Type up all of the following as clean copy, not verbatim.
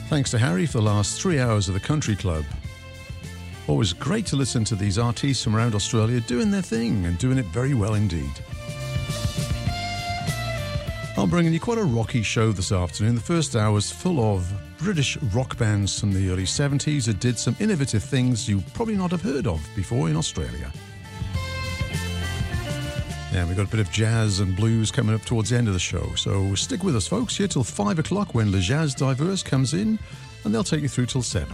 Thanks to Harry for the last 3 hours of the Country Club. Always great to listen to these artists from around Australia doing their thing and doing it very well indeed. I'm bringing you quite a rocky show this afternoon. The first hour is full of British rock bands from the early 70s that did some innovative things you probably not have heard of before in Australia. Yeah, we've got a bit of jazz and blues coming up towards the end of the show, so stick with us, folks, here till 5 o'clock when Le Jazz Diverse comes in, and they'll take you through till 7.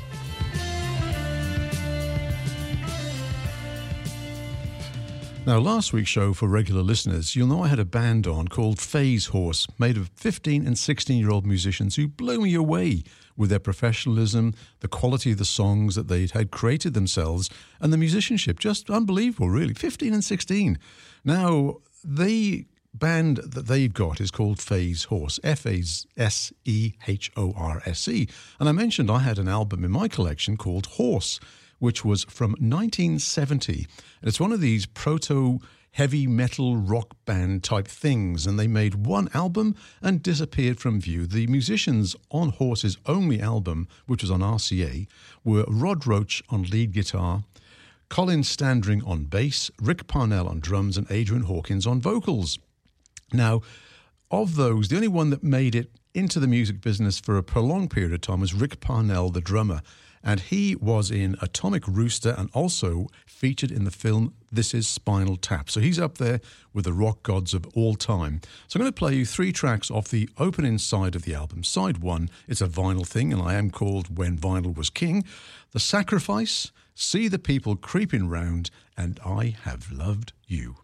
Now, last week's show, for regular listeners, you'll know I had a band on called Phase Horse, made of 15 and 16-year-old musicians who blew me away with their professionalism, the quality of the songs that they had created themselves, and the musicianship. Just unbelievable, really. 15 and 16. Now, the band that they've got is called Phase Horse, F-A-S-E-H-O-R-S-E. And I mentioned I had an album in my collection called Horse, which was from 1970. And it's one of these proto-heavy metal rock band type things. And they made one album and disappeared from view. The musicians on Horse's only album, which was on RCA, were Rod Roach on lead guitar, Colin Standring on bass, Rick Parnell on drums, and Adrian Hawkins on vocals. Now, of those, the only one that made it into the music business for a prolonged period of time was Rick Parnell, the drummer. And he was in Atomic Rooster and also featured in the film This Is Spinal Tap. So he's up there with the rock gods of all time. So I'm going to play you 3 tracks off the opening side of the album. Side 1, it's a vinyl thing, and I am called When Vinyl Was King. The Sacrifice, See the People Creeping Round, and I Have Loved You.